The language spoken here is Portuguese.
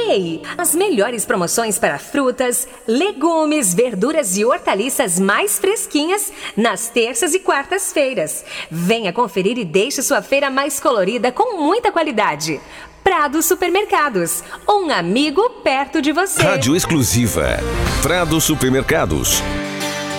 Ei, as melhores promoções para frutas, legumes, verduras e hortaliças mais fresquinhas nas terças e quartas-feiras. Venha conferir e deixe sua feira mais colorida com muita qualidade. Prado Supermercados, um amigo perto de você. Rádio exclusiva. Prado Supermercados.